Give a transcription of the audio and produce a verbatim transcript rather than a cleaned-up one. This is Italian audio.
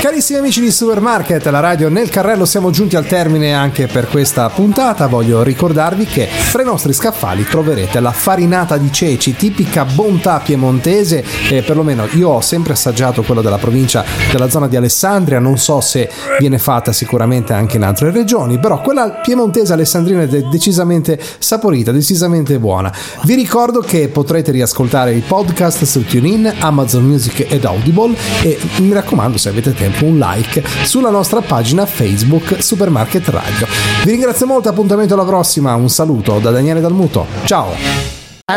Carissimi amici di Supermarket, la radio nel carrello, siamo giunti al termine anche per questa puntata. Voglio ricordarvi che tra i nostri scaffali troverete la farinata di ceci, tipica bontà piemontese, e perlomeno io ho sempre assaggiato quello della provincia, della zona di Alessandria, non so se viene fatta sicuramente anche in altre regioni, però quella piemontese alessandrina è decisamente saporita, decisamente buona. Vi ricordo che potrete riascoltare i podcast su TuneIn, Amazon Music ed Audible, e mi raccomando, se avete tempo, un like sulla nostra pagina Facebook Supermarket Radio. Vi ringrazio molto, appuntamento alla prossima, un saluto da Daniele Dalmuto, ciao!